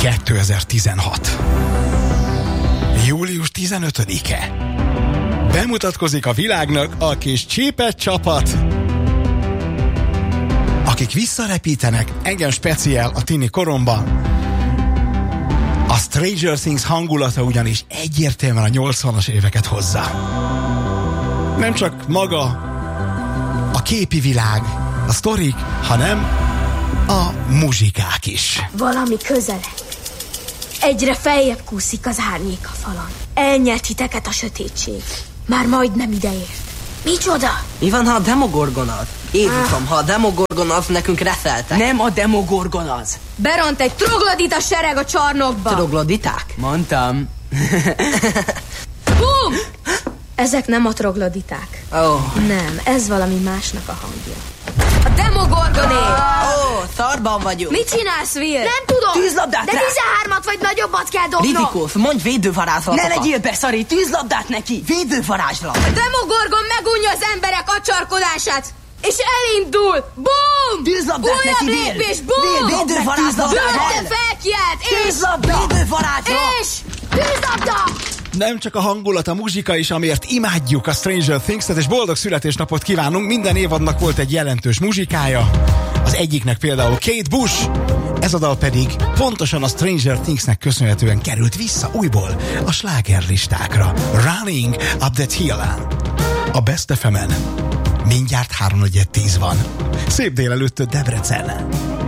2016. Július 15-e. Bemutatkozik a világnak a kis csípett csapat, akik visszarepítenek engem speciál a tini koromban. A Stranger Things hangulata ugyanis egyértelműen a 80-as éveket hozza. Nem csak maga a képi világ, a sztorik, hanem a muzsikák is. Valami közeleg. Egyre feljebb kúszik az árnyék a falon. Elnyelt titeket a sötétség. Már majdnem ideért. Micsoda? Mi van, ha a Demogorgon az? Jézusom, ha a Demogorgon az, nekünk reszeltek. Nem a Demogorgon az. Beront egy troglodita sereg a csarnokba. Trogloditák? Mondtam. Bum! Ezek nem a trogloditák. Nem, ez valami másnak a hangja. A Demogorgoné! Szarban vagyunk. Mit csinálsz, Will? Nem tudom. Tűzlabdát de rá! 13-at vagy nagyobbat kell dobnom. Ridikósz, mondj védővarázslatokat. Ne legyél beszari, tűzlabdát neki! Védővarázslat. A Demogorgon megunja az emberek acsarkodását, és elindul. Bum! Tűzlabdát újabb neki, Will! lépés, bum! Védővarázslat. Dönte felkiált, és... Védővarázslat. És... Tűzlabda! Nem csak a hangulat, a muzsika is, amiért imádjuk a Stranger Things-et, és boldog születésnapot kívánunk. Minden évadnak volt egy jelentős muzsikája. Az egyiknek például Kate Bush. Ez a dal pedig pontosan a Stranger Things-nek köszönhetően került vissza újból a slágerlistákra. Running Up That Hill. A Best FM-en. Mindjárt 3:10 van. Szép délelőtt Debrecen.